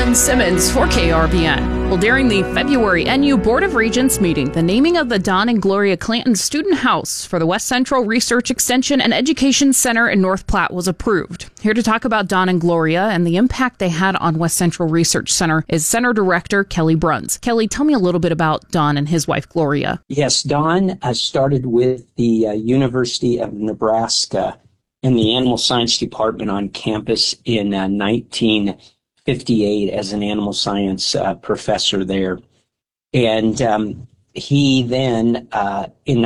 Kristen Simmons for KRBN. Well, during the February NU Board of Regents meeting, the naming of the Don and Gloria Clanton Student House for the West Central Research Extension and Education Center in North Platte was approved. Here to talk about Don and Gloria and the impact they had on West Central Research Center is Center Director Kelly Bruns. Kelly, tell me a little bit about Don and his wife, Gloria. Yes, Don started with the University of Nebraska in the Animal Science Department on campus in 1958 as an animal science professor there. And he then, in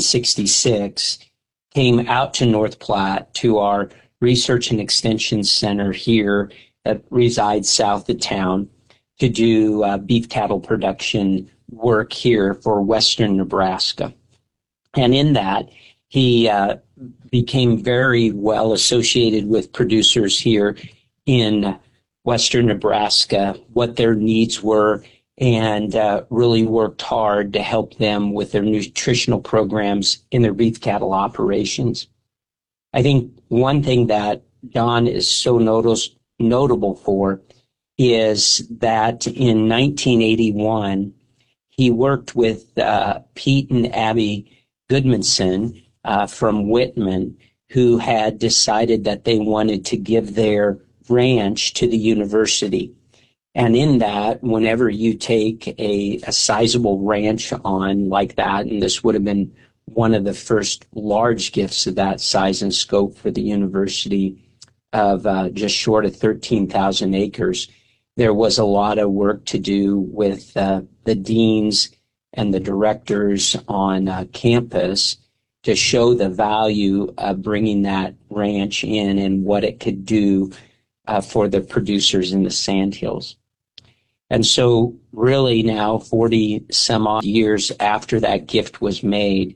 1966, came out to North Platte to our Research and Extension Center here that resides south of town to do beef cattle production work here for Western Nebraska. And in that, he became very well associated with producers here in Western Nebraska, what their needs were, and really worked hard to help them with their nutritional programs in their beef cattle operations. I think one thing that Don is so notable for is that in 1981, he worked with Pete and Abby Goodmanson from Whitman, who had decided that they wanted to give their ranch to the university. And in that, whenever you take a sizable ranch on like that, and this would have been one of the first large gifts of that size and scope for the university of just short of 13,000 acres, there was a lot of work to do with the deans and the directors on campus to show the value of bringing that ranch in and what it could do for the producers in the Sandhills. And so really now, 40 some odd years after that gift was made,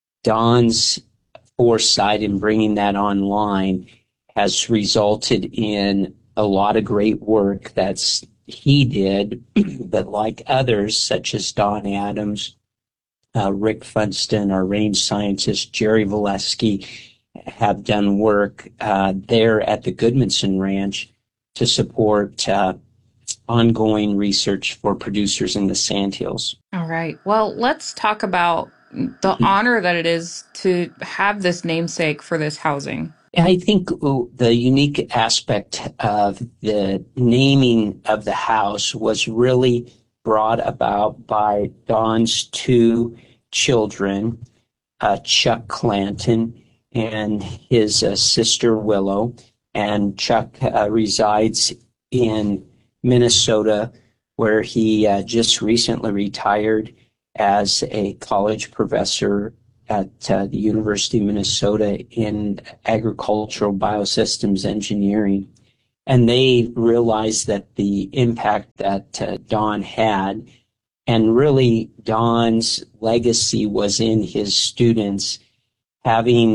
Don's foresight in bringing that online has resulted in a lot of great work that's he did, but like others, such as Don Adams, Rick Funston, our range scientist, Jerry Valesky, have done work there at the Goodmanson Ranch to support ongoing research for producers in the Sandhills. All right. Well, let's talk about the honor that it is to have this namesake for this housing. I think the unique aspect of the naming of the house was really brought about by Don's two children, Chuck Clanton and his sister Willow. And Chuck resides in Minnesota, where he just recently retired as a college professor at the University of Minnesota in agricultural biosystems engineering. And they realized that the impact that Don had, and really Don's legacy was in his students, having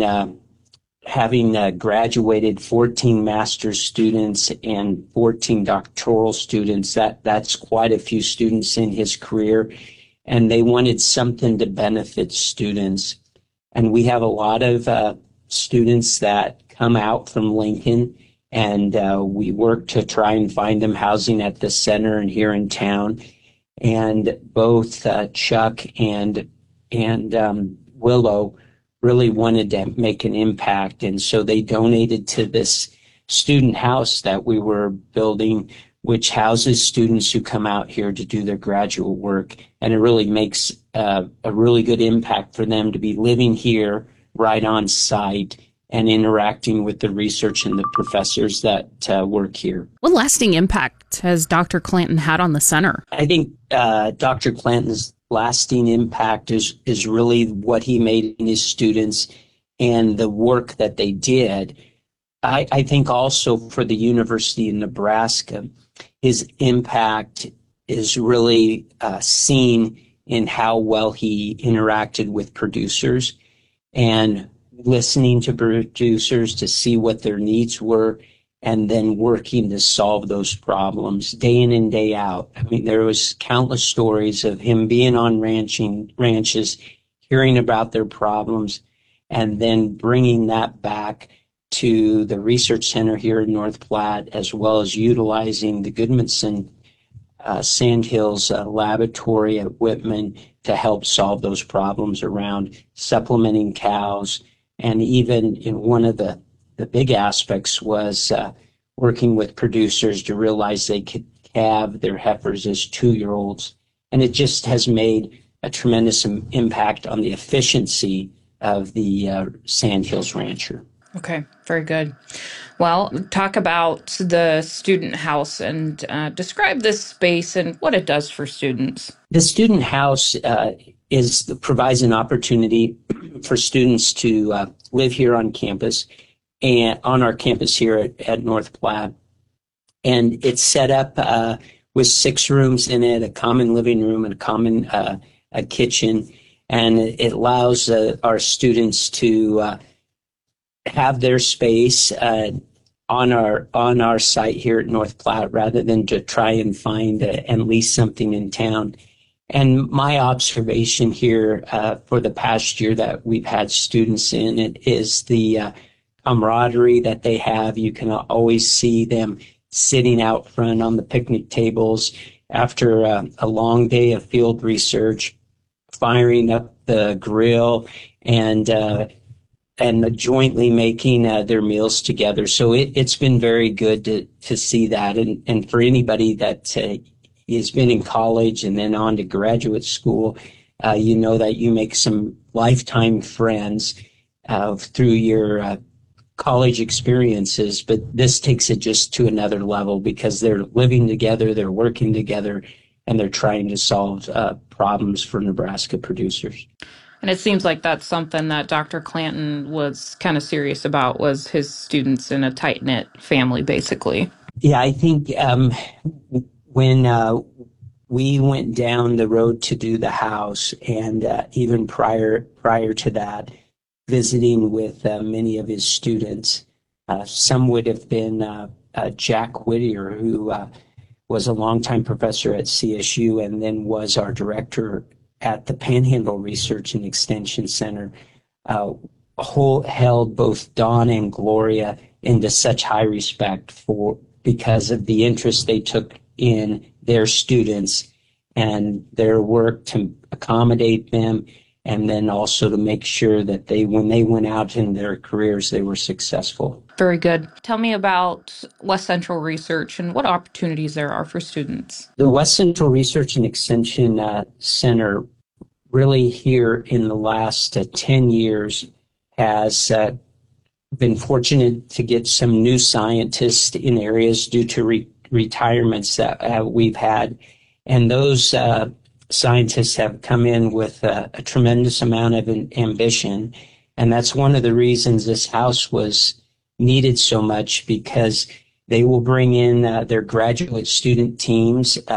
graduated 14 master's students and 14 doctoral students. That's quite a few students in his career. And they wanted something to benefit students. And we have a lot of students that come out from Lincoln, and we work to try and find them housing at the center and here in town. And both Chuck and Willow really wanted to make an impact. And so they donated to this student house that we were building, which houses students who come out here to do their graduate work. And it really makes a really good impact for them to be living here right on site and interacting with the research and the professors that work here. What lasting impact has Dr. Clanton had on the center? I think Dr. Clanton's lasting impact is really what he made in his students and the work that they did. I think also for the University of Nebraska, his impact is really seen in how well he interacted with producers and listening to producers to see what their needs were and then working to solve those problems day in and day out. I mean, there was countless stories of him being on ranches, hearing about their problems, and then bringing that back to the research center here in North Platte, as well as utilizing the Goodmanson Sandhills laboratory at Whitman to help solve those problems around supplementing cows. And even in one of the big aspects was working with producers to realize they could calve their heifers as 2-year-olds. And it just has made a tremendous impact on the efficiency of the Sandhills rancher. Okay, very good. Well, talk about the student house and describe this space and what it does for students. The student house provides an opportunity for students to live here on campus and on our campus here at North Platte. And it's set up with 6 rooms in it, a common living room and a common a kitchen. And it allows our students to have their space on our site here at North Platte rather than to try and find and lease something in town. And my observation here for the past year that we've had students in it is the camaraderie that they have. You can always see them sitting out front on the picnic tables after a long day of field research, firing up the grill and jointly making their meals together. So it's been very good to see that. And for anybody that has been in college and then on to graduate school, you know that you make some lifetime friends through your college experiences. But this takes it just to another level because they're living together, they're working together, and they're trying to solve problems for Nebraska producers. And it seems like that's something that Dr. Clanton was kind of serious about, was his students in a tight-knit family, basically. Yeah, I think when we went down the road to do the house, and even prior to that, visiting with many of his students, some would have been Jack Whittier, who was a longtime professor at CSU and then was our director at the Panhandle Research and Extension Center, held both Don and Gloria into such high respect because of the interest they took in their students and their work to accommodate them, and then also to make sure that when they went out in their careers, they were successful. Very good. Tell me about West Central Research and what opportunities there are for students. The West Central Research and Extension Center really here in the last 10 years has been fortunate to get some new scientists in areas due to retirements that we've had. And those scientists have come in with a tremendous amount of ambition. And that's one of the reasons this house was needed so much, because they will bring in their graduate student teams